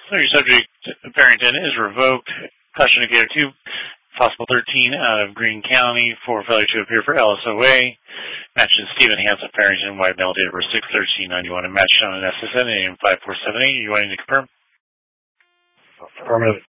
So your subject, Barrington, is revoked. Caution indicator 2, possible 13 out of Greene County for failure to appear for LSOA. Matches Stephen Hansen, Barrington, white male, date of birth 6/13/91, and matched on an SSN name 5478. You wanting to confirm? Affirmative.